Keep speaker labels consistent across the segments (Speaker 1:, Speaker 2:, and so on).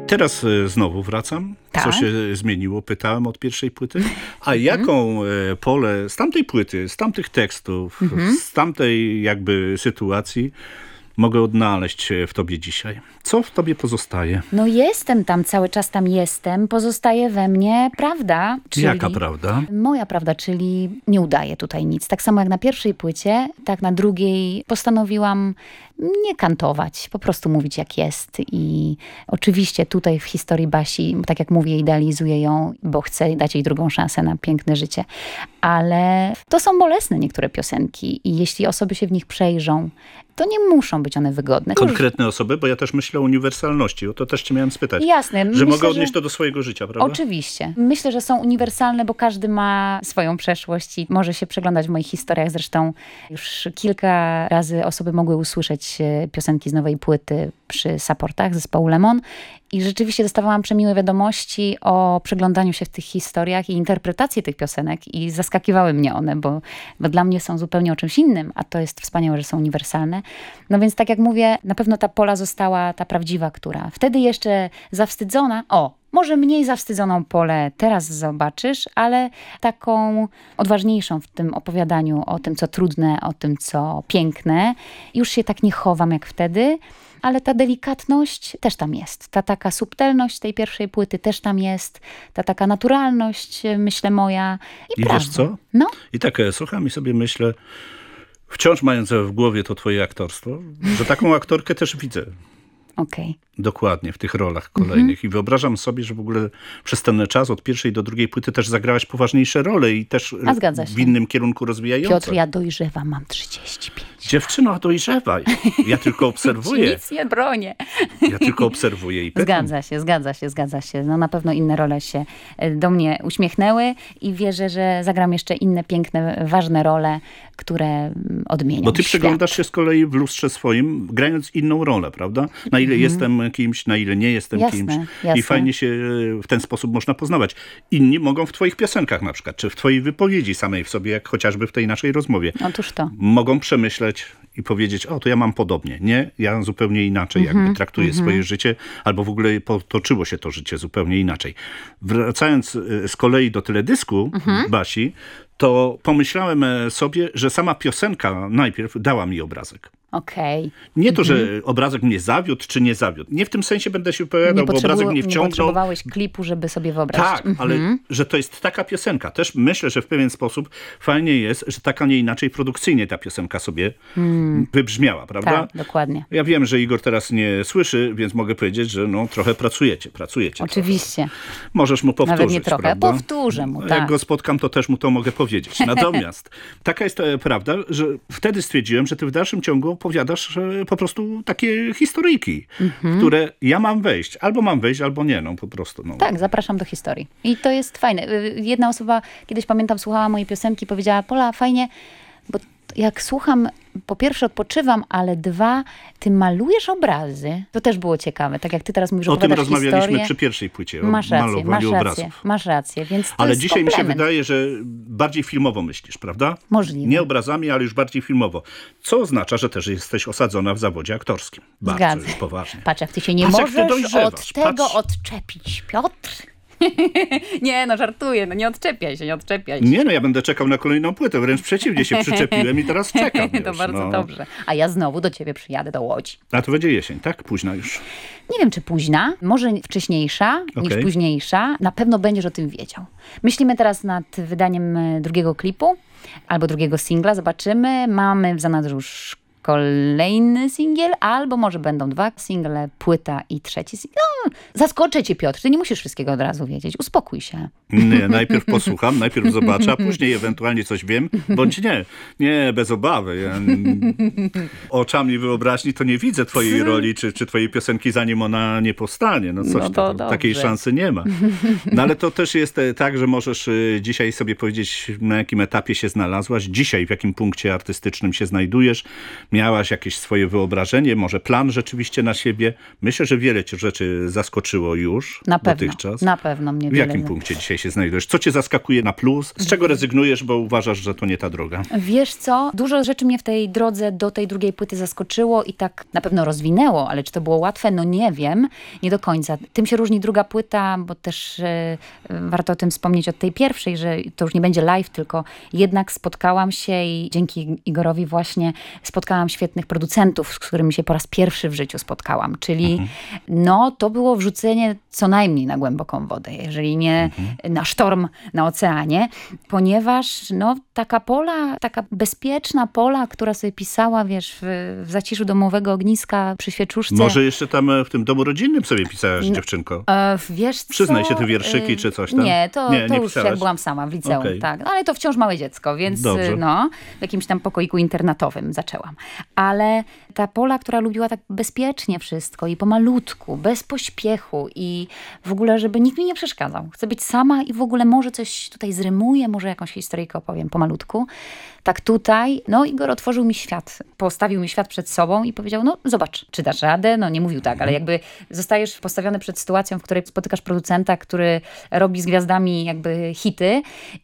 Speaker 1: Teraz znowu wracam.
Speaker 2: Tak?
Speaker 1: Co się zmieniło? Pytałem od pierwszej płyty. A jaką Polę z tamtej płyty, z tamtych tekstów, z tamtej jakby sytuacji mogę odnaleźć w tobie dzisiaj? Co w tobie pozostaje?
Speaker 2: No jestem tam, cały czas tam jestem. Pozostaje we mnie prawda. Czyli
Speaker 1: Jaka prawda?
Speaker 2: moja prawda, czyli nie udaję tutaj nic. Tak samo jak na pierwszej płycie, tak na drugiej postanowiłam nie kantować, po prostu mówić jak jest. I oczywiście tutaj w historii Basi, tak jak mówię, idealizuję ją, bo chcę dać jej drugą szansę na piękne życie. Ale to są bolesne niektóre piosenki i jeśli osoby się w nich przejrzą, to nie muszą być one wygodne.
Speaker 1: Konkretne osoby, bo ja też myślę o uniwersalności. O to też cię miałem spytać.
Speaker 2: Jasne.
Speaker 1: Że
Speaker 2: myślę,
Speaker 1: mogę odnieść to do swojego życia, prawda?
Speaker 2: Oczywiście. Myślę, że są uniwersalne, bo każdy ma swoją przeszłość i może się przeglądać w moich historiach. Zresztą już kilka razy osoby mogły usłyszeć piosenki z nowej płyty przy supportach zespołu Lemon. I rzeczywiście dostawałam przemiłe wiadomości o przeglądaniu się w tych historiach i interpretacji tych piosenek i zaskakiwały mnie one, bo dla mnie są zupełnie o czymś innym, a to jest wspaniałe, że są uniwersalne. No więc tak jak mówię, na pewno ta Pola została ta prawdziwa, która wtedy jeszcze zawstydzona, może mniej zawstydzoną Polę teraz zobaczysz, ale taką odważniejszą w tym opowiadaniu o tym, co trudne, o tym, co piękne. Już się tak nie chowam jak wtedy, ale ta delikatność też tam jest. Ta taka subtelność tej pierwszej płyty też tam jest. Ta taka naturalność, myślę, moja.
Speaker 1: I wiesz co?
Speaker 2: No.
Speaker 1: I tak słucham i sobie myślę, wciąż mając w głowie to twoje aktorstwo, że taką aktorkę też widzę.
Speaker 2: Okej.
Speaker 1: Dokładnie, w tych rolach kolejnych. I wyobrażam sobie, że w ogóle przez ten czas od pierwszej do drugiej płyty też zagrałaś poważniejsze role i też w innym kierunku rozwijające.
Speaker 2: Piotr, ja dojrzewam, mam 35.
Speaker 1: Dziewczyno, dojrzewaj. Ja tylko obserwuję.
Speaker 2: Nic nie bronię.
Speaker 1: Ja tylko obserwuję i pytam.
Speaker 2: Zgadza się. No na pewno inne role się do mnie uśmiechnęły i wierzę, że zagram jeszcze inne piękne, ważne role, które odmienią
Speaker 1: Bo ty
Speaker 2: świat.
Speaker 1: przyglądasz się z kolei w lustrze swoim, grając inną rolę, prawda? Na ile jestem kimś, na ile nie jestem kimś.
Speaker 2: Jasne.
Speaker 1: I fajnie się w ten sposób można poznawać. Inni mogą w twoich piosenkach na przykład, czy w twojej wypowiedzi samej w sobie, jak chociażby w tej naszej rozmowie.
Speaker 2: Otóż to.
Speaker 1: Mogą przemyśleć i powiedzieć, to ja mam podobnie. Nie, ja zupełnie inaczej jakby traktuję swoje życie, albo w ogóle potoczyło się to życie zupełnie inaczej. Wracając z kolei do teledysku Basi, to pomyślałem sobie, że sama piosenka najpierw dała mi obrazek.
Speaker 2: Okej.
Speaker 1: Nie to, że obrazek mnie zawiódł, czy nie zawiódł. Nie w tym sensie będę się wypowiadał, bo obrazek mnie wciągnął.
Speaker 2: Nie potrzebowałeś klipu, żeby sobie wyobrazić.
Speaker 1: Tak, ale że to jest taka piosenka. Też myślę, że w pewien sposób fajnie jest, że tak, a nie inaczej produkcyjnie ta piosenka sobie wybrzmiała, prawda?
Speaker 2: Tak, dokładnie.
Speaker 1: Ja wiem, że Igor teraz nie słyszy, więc mogę powiedzieć, że trochę pracujecie.
Speaker 2: Oczywiście.
Speaker 1: Trochę. Możesz mu powtórzyć,
Speaker 2: Nawet nie trochę.
Speaker 1: prawda?
Speaker 2: Powtórzę mu, tak.
Speaker 1: Jak go spotkam, to też mu to mogę powiedzieć. Natomiast taka jest prawda, że wtedy stwierdziłem, że ty w dalszym ciągu opowiadasz po prostu takie historyjki, które ja mam wejść. Albo mam wejść, albo nie, po prostu.
Speaker 2: Tak, zapraszam do historii. I to jest fajne. Jedna osoba, kiedyś pamiętam, słuchała mojej piosenki, powiedziała: Pola, fajnie, bo jak słucham, po pierwsze odpoczywam, ale dwa, ty malujesz obrazy. To też było ciekawe. Tak jak ty teraz mówisz,
Speaker 1: o tym
Speaker 2: opowiadasz
Speaker 1: rozmawialiśmy
Speaker 2: historię.
Speaker 1: przy pierwszej płycie, o
Speaker 2: masz rację,
Speaker 1: malowaniu obrazów.
Speaker 2: Masz rację, więc to
Speaker 1: ale
Speaker 2: jest
Speaker 1: dzisiaj
Speaker 2: komplement.
Speaker 1: mi się wydaje, że bardziej filmowo myślisz, prawda?
Speaker 2: Możliwe.
Speaker 1: Nie obrazami, ale już bardziej filmowo. Co oznacza, że też jesteś osadzona w zawodzie aktorskim. Bardzo już poważnie.
Speaker 2: Patrz, jak ty się nie możesz od tego odczepić, Piotr. Nie, żartuję, nie odczepiaj się.
Speaker 1: Nie, ja będę czekał na kolejną płytę, wręcz przeciwnie, się przyczepiłem i teraz czekam.
Speaker 2: To bardzo dobrze. A ja znowu do ciebie przyjadę do Łodzi.
Speaker 1: A to będzie jesień, tak? Późna już.
Speaker 2: Nie wiem, czy późna, może wcześniejsza niż późniejsza. Na pewno będziesz o tym wiedział. Myślimy teraz nad wydaniem drugiego klipu albo drugiego singla, zobaczymy. Mamy w zanadrzu już kolejny singiel, albo może będą 2 single, płyta i 3 singiel. Zaskoczę cię, Piotr, ty nie musisz wszystkiego od razu wiedzieć. Uspokój się.
Speaker 1: Nie, najpierw posłucham, najpierw zobaczę, a później ewentualnie coś wiem, bądź nie. Nie, bez obawy. Ja oczami wyobraźni to nie widzę twojej roli, czy twojej piosenki, zanim ona nie powstanie. Takiej szansy nie ma. Ale to też jest tak, że możesz dzisiaj sobie powiedzieć, na jakim etapie się znalazłaś, dzisiaj w jakim punkcie artystycznym się znajdujesz. miałaś jakieś swoje wyobrażenie, może plan rzeczywiście na siebie. Myślę, że wiele cię rzeczy zaskoczyło już dotychczas.
Speaker 2: Na pewno mnie
Speaker 1: W jakim punkcie dzisiaj się znajdujesz? Co cię zaskakuje na plus? Z czego rezygnujesz, bo uważasz, że to nie ta droga?
Speaker 2: Wiesz co? Dużo rzeczy mnie w tej drodze do tej drugiej płyty zaskoczyło i tak na pewno rozwinęło, ale czy to było łatwe? No nie wiem. Nie do końca. Tym się różni druga płyta, bo też warto o tym wspomnieć od tej pierwszej, że to już nie będzie live, tylko jednak spotkałam się i dzięki Igorowi właśnie spotkałam świetnych producentów, z którymi się po raz pierwszy w życiu spotkałam. Czyli no to było wrzucenie co najmniej na głęboką wodę, jeżeli nie na sztorm na oceanie, ponieważ no taka Pola, taka bezpieczna Pola, która sobie pisała, wiesz, w zaciszu domowego ogniska przy świeczuszce.
Speaker 1: Może jeszcze tam w tym domu rodzinnym sobie pisałaś, dziewczynko?
Speaker 2: Wiesz co?
Speaker 1: Przyznaj się te wierszyki czy coś tam.
Speaker 2: Nie, to już
Speaker 1: pisałaś.
Speaker 2: jak byłam sama w liceum,
Speaker 1: Okay.
Speaker 2: tak. No, ale to wciąż małe dziecko, więc no, w jakimś tam pokoiku internatowym zaczęłam. Ale ta Pola, która lubiła tak bezpiecznie wszystko i pomalutku, bez pośpiechu i w ogóle, żeby nikt mi nie przeszkadzał. Chcę być sama i w ogóle może coś tutaj zrymuję, może jakąś historyjkę opowiem pomalutku. Tak tutaj, no Igor otworzył mi świat, postawił mi świat przed sobą i powiedział, no zobacz, czy dasz radę? No nie mówił tak, ale jakby zostajesz postawiony przed sytuacją, w której spotykasz producenta, który robi z gwiazdami jakby hity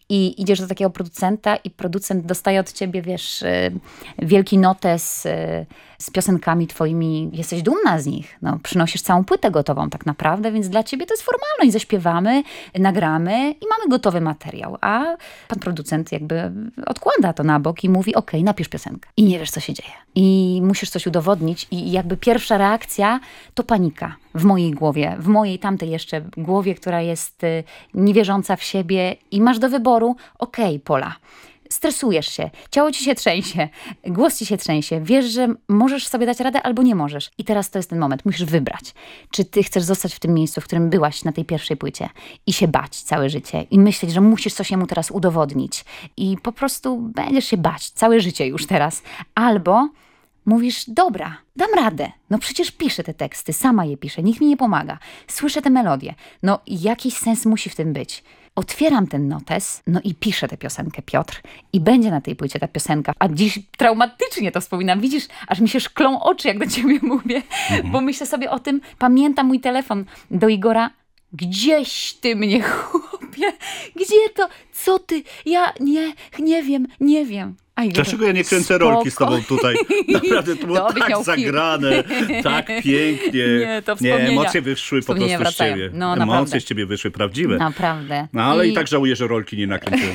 Speaker 2: i idziesz do takiego producenta i producent dostaje od ciebie, wiesz, wielki notes z piosenkami twoimi, jesteś dumna z nich, no przynosisz całą płytę gotową tak naprawdę, więc dla ciebie to jest formalność, zaśpiewamy, nagramy i mamy gotowy materiał, a pan producent jakby odkłada to na bok i mówi, okej, napisz piosenkę i nie wiesz, co się dzieje i musisz coś udowodnić i jakby pierwsza reakcja to panika w mojej głowie, w mojej tamtej jeszcze głowie, która jest niewierząca w siebie i masz do wyboru, okej, Pola, stresujesz się, ciało ci się trzęsie, głos ci się trzęsie, wiesz, że możesz sobie dać radę albo nie możesz. I teraz to jest ten moment, musisz wybrać. Czy ty chcesz zostać w tym miejscu, w którym byłaś na tej pierwszej płycie i się bać całe życie i myśleć, że musisz coś jemu teraz udowodnić i po prostu będziesz się bać całe życie już teraz. Albo mówisz, dobra, dam radę. No przecież piszę te teksty, sama je piszę, nikt mi nie pomaga. Słyszę te melodie. No jakiś sens musi w tym być. Otwieram ten notes, no i piszę tę piosenkę, Piotr. I będzie na tej płycie ta piosenka. A dziś traumatycznie to wspominam. Widzisz, aż mi się szklą oczy, jak do ciebie mówię. Bo myślę sobie o tym, pamiętam mój telefon do Igora. Gdzieś ty mnie, chłopie? Gdzie to? Co ty? Ja nie wiem.
Speaker 1: Dlaczego ja nie kręcę rolki z tobą tutaj? Naprawdę to było tak zagrane, tak pięknie. Nie, emocje wyszły po prostu z ciebie.
Speaker 2: No,
Speaker 1: emocje z ciebie wyszły prawdziwe.
Speaker 2: Naprawdę.
Speaker 1: No ale i tak żałuję, że rolki nie nakręciłem.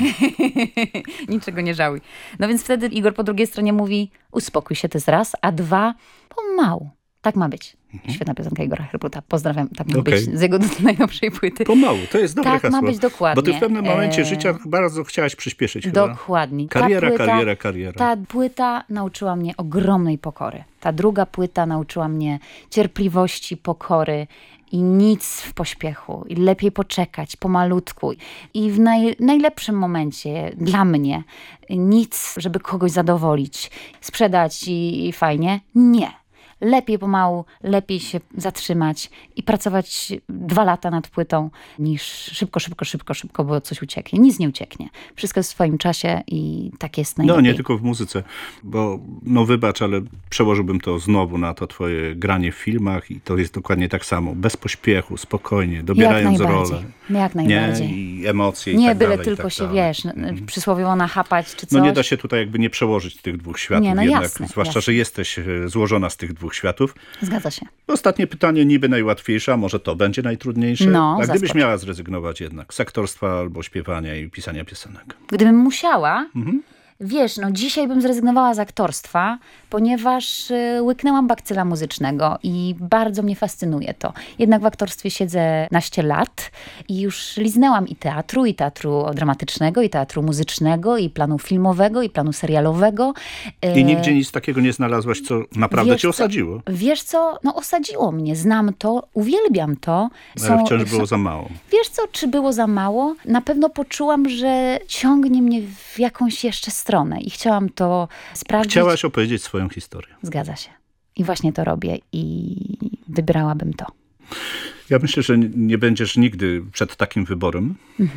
Speaker 2: Niczego nie żałuj. No więc wtedy Igor po drugiej stronie mówi, uspokój się, to jest raz, a dwa, pomału. Tak ma być. Świetna piosenka Igora Herbluta. Pozdrawiam. Tak ma być z jego najnowszej płyty.
Speaker 1: Pomału, to jest dobre hasło.
Speaker 2: Tak ma być dokładnie.
Speaker 1: Bo ty w pewnym momencie życia bardzo chciałaś przyspieszyć.
Speaker 2: Dokładnie.
Speaker 1: Kariera.
Speaker 2: Ta płyta nauczyła mnie ogromnej pokory. Ta druga płyta nauczyła mnie cierpliwości, pokory i nic w pośpiechu. I lepiej poczekać, pomalutku. I w najlepszym momencie dla mnie nic, żeby kogoś zadowolić, sprzedać i fajnie. Nie. Lepiej pomału, lepiej się zatrzymać i pracować 2 lata nad płytą niż szybko, bo coś ucieknie. Nic nie ucieknie. Wszystko jest w swoim czasie i tak jest najlepiej.
Speaker 1: No nie tylko w muzyce, bo no wybacz, ale przełożyłbym to znowu na to twoje granie w filmach i to jest dokładnie tak samo. Bez pośpiechu, spokojnie, dobierając rolę.
Speaker 2: Jak najbardziej.
Speaker 1: Nie? I emocje i
Speaker 2: nie
Speaker 1: tak
Speaker 2: byle
Speaker 1: dalej,
Speaker 2: tylko
Speaker 1: tak
Speaker 2: się,
Speaker 1: dalej.
Speaker 2: wiesz, przysłowiowo nachapać czy coś.
Speaker 1: No nie da się tutaj jakby nie przełożyć tych dwóch światów
Speaker 2: Nie, no
Speaker 1: jednak.
Speaker 2: jasne,
Speaker 1: Zwłaszcza, że jesteś złożona z tych dwóch światów.
Speaker 2: Zgadza się.
Speaker 1: Ostatnie pytanie, niby najłatwiejsze, a może to będzie najtrudniejsze.
Speaker 2: No,
Speaker 1: a gdybyś miała zrezygnować jednak z aktorstwa albo śpiewania i pisania piosenek?
Speaker 2: Gdybym musiała, wiesz, no dzisiaj bym zrezygnowała z aktorstwa, ponieważ łyknęłam bakcyla muzycznego i bardzo mnie fascynuje to. Jednak w aktorstwie siedzę naście lat i już liznęłam i teatru dramatycznego, i teatru muzycznego, i planu filmowego, i planu serialowego.
Speaker 1: I nigdzie nic takiego nie znalazłaś, co naprawdę cię osadziło?
Speaker 2: Wiesz co? No osadziło mnie. Znam to, uwielbiam to.
Speaker 1: Ale wciąż było za mało.
Speaker 2: Wiesz co? Czy było za mało? Na pewno poczułam, że ciągnie mnie w jakąś jeszcze stronę i chciałam to sprawdzić.
Speaker 1: Chciałaś opowiedzieć swoją historię.
Speaker 2: Zgadza się. I właśnie to robię i wybrałabym to.
Speaker 1: Ja myślę, że nie będziesz nigdy przed takim wyborem.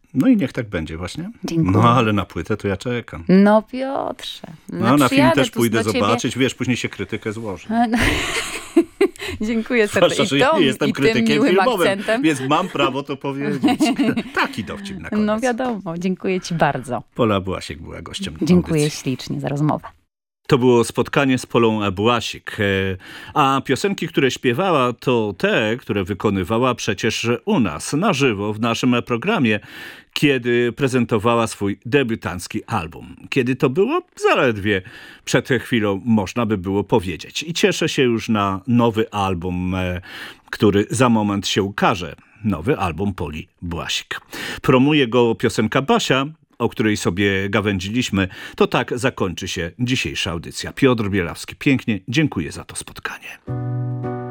Speaker 1: No i niech tak będzie właśnie.
Speaker 2: Dziękuję.
Speaker 1: No ale na płytę to ja czekam.
Speaker 2: No Piotrze.
Speaker 1: No na film
Speaker 2: przyjadę
Speaker 1: też
Speaker 2: tu
Speaker 1: pójdę
Speaker 2: do ciebie.
Speaker 1: zobaczyć, wiesz, później się krytykę złoży.
Speaker 2: Dziękuję
Speaker 1: Zwłaszcza,
Speaker 2: serdecznie.
Speaker 1: że ja nie jestem
Speaker 2: I tym
Speaker 1: krytykiem
Speaker 2: miłym
Speaker 1: filmowym,
Speaker 2: akcentem.
Speaker 1: więc mam prawo to powiedzieć. Taki dowcip na koniec.
Speaker 2: No wiadomo, dziękuję ci bardzo.
Speaker 1: Pola Błasiek była gościem
Speaker 2: Dziękuję
Speaker 1: audycji.
Speaker 2: ślicznie za rozmowę.
Speaker 1: To było spotkanie z Polą Błasik, a piosenki, które śpiewała, to te, które wykonywała przecież u nas, na żywo, w naszym programie, kiedy prezentowała swój debiutancki album. Kiedy to było? Zaledwie przed chwilą, można by było powiedzieć. I cieszę się już na nowy album, który za moment się ukaże. Nowy album Poli Błasik. Promuje go piosenka Basia, o której sobie gawędziliśmy. To tak zakończy się dzisiejsza audycja. Piotr Bielawski, pięknie dziękuję za to spotkanie.